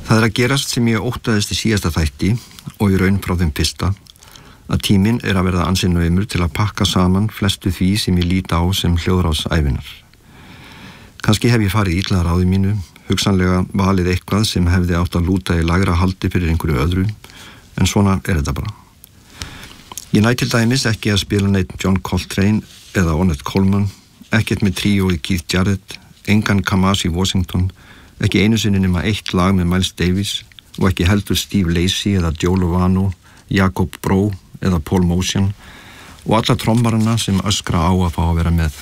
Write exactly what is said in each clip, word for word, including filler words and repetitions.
Það er að gerast sem ég óttaðist í síðasta þætti og í raun frá þeim fyrsta, að tíminn er að verða ansi naumur til að pakka saman flestu því sem ég líti á sem hljóðrásævinar. Kannski hef ég farið illa að ráði mínu, hugsanlega valið eitthvað sem hefði átt að lúta í lægra haldi fyrir einhverju öðru, en svona er þetta bara. Ég næ til dæmis ekki að spila neitt John Coltrane eða Ornette Coleman, ekkert með tríói Keith Jarrett, engan Kamasi Washington, ekki einu sinni nema eitt lag með Miles Davis og ekki heldur Steve Lacy eða Joe Lovano, Jacob Bro eða Paul Motian og alla trommarana sem öskra á að fá að vera með.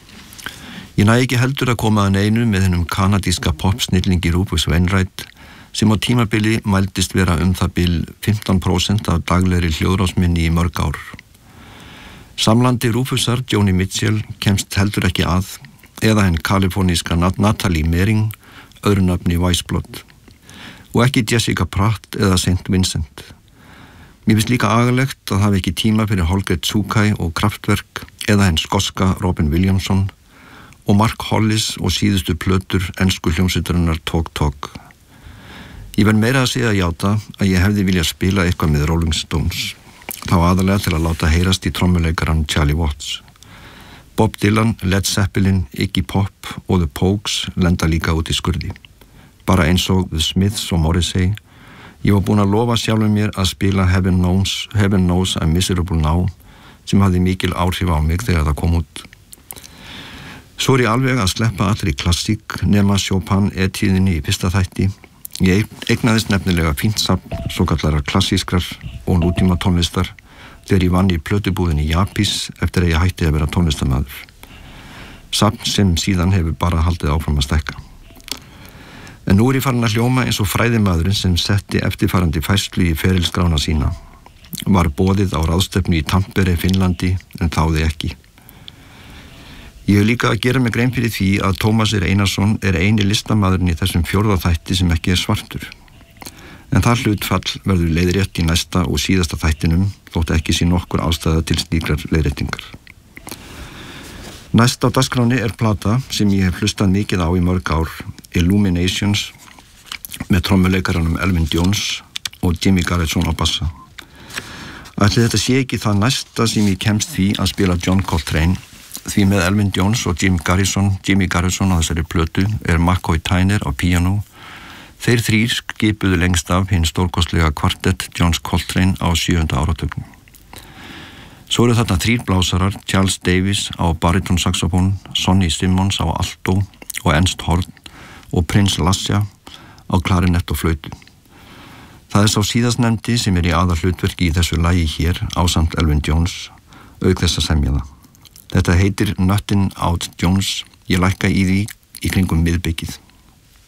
Ég næ ekki heldur að koma að neinu með hennum kanadíska popsnillingi Rufus Wainwright sem á tímabili mældist vera um það bil fimmtán prósent af daglegri hljóðrásminni í mörg ár. Samlandi Rufusar Joni Mitchell kemst heldur ekki að eða henn kaliforníska Natalie Mering, öðru nafni Weissblott, og ekki Jessica Pratt eða Saint Vincent. Mér finnst líka agalegt að hafa ekki tíma fyrir Holger Czukay og Kraftwerk eða henn skoska Robin Williamson og Mark Hollis og síðustu plötur ensku hljómsveitarinnar Talk Talk. Ég verð meira að segja að játa að ég hefði viljað spila eitthvað með Rolling Stones, þá aðalega til að láta heyrast í trommuleikaran Charlie Watts. Bob Dylan, Led Zeppelin, Iggy Pop og The Pogues lenda líka út í skurði. Bara eins og The Smiths og Morrissey. Ég var búin að lofa sjálfum mér að spila Heaven Knows, Heaven Knows I'm Miserable Now sem hafði mikil áhrif á mig þegar það kom út. Svo er ég alveg að sleppa allri klassík nema Chopin etíðinni í fyrsta þætti. Ég eignaðist nefnilega fínt safn svokallara klassískrar og nútíma tónlistar þegar ég vann í plötubúðinni Japis eftir að ég hætti að vera tónlistarmaður. Safn sem síðan hefur bara haldið áfram að stækka. En nú er ég farin að hljóma eins og fræðimaðurinn sem setti eftirfarandi færslu í ferilskrána sína. Var boðið á ráðstefnu í Tampere, Finnlandi, en þáði ekki. Ég hef líka að gera mig grein fyrir því að Tómasir Einarsson er eini listamaðurinn í þessum fjórða þætti sem ekki er svartur. En það hlutfall verður leiðrétt í næsta og síðasta þættinum þótt ekki sé nokkur ástæða til slíkrar leiðréttingar. Næst á dagskráni er plata sem ég hef hlustað mikið á í mörg ár, Illuminations, með trommuleikaranum Elvin Jones og Jimmy Garrison á bassa. Ætli þetta sé ekki það næsta sem ég kemst því að spila John Coltrane, því með Elvin Jones og Jim Garrison, Jimmy Garrison á þessari plötu er McCoy Tyner á píanó. Þeir þrír skipuðu lengst af hinn stórkostlega kvartett John Coltrane á sjöunda áratugnum. Svo eru þarna þrír blásarar, Charles Davis á barítonsaxofón, Sonny Simmons á alto og Ernst Horn og Prince Lassia á klarinett og flautu. Það er sá síðastnefndi sem er í aðal hlutverki í þessu lagi hér ásamt Elvin Jones, auk þess að semja það. Þetta heitir Nuttin' Out Jones, ég lækka í því í kringum miðbyggið.